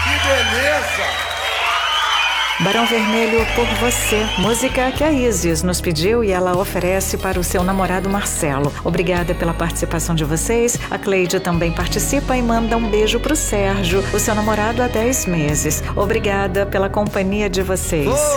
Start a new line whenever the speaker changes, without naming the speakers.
Que beleza!
Barão Vermelho, Por Você, música que a Isis nos pediu e ela oferece para o seu namorado Marcelo. Obrigada pela participação de vocês. A Cleide também participa e manda um beijo pro Sérgio, o seu namorado há 10 meses. Obrigada pela companhia de vocês.